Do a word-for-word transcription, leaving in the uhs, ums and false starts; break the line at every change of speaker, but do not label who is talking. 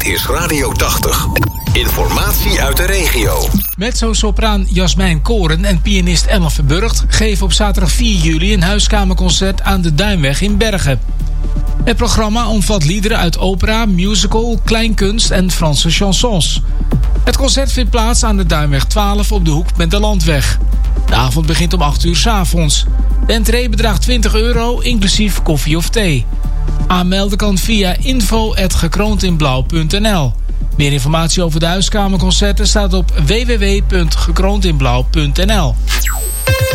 is Radio tachtig. Informatie uit de regio.
Mezzo-sopraan Jasmijn Koren en pianist Ellen Verburgt geven op zaterdag vier juli een huiskamerconcert aan de Duinweg in Bergen. Het programma omvat liederen uit opera, musical, kleinkunst en Franse chansons. Het concert vindt plaats aan de Duinweg twaalf op de hoek met de Landweg. De avond begint om acht uur 's avonds. De entree bedraagt twintig euro, inclusief koffie of thee. Aanmelden kan via info at gekroontinblauw punt n l. Meer informatie over de huiskamerconcerten staat op w w w punt gekroontinblauw punt n l.